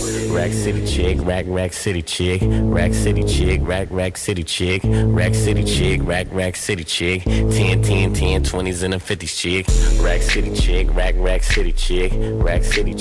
Rack City chick, rack city chick, rack city chick, rack city chick, rack city chick, rack city chick, 10, 10, 10, 20s and a 50s chick, rack city chick, rack city chick, rack city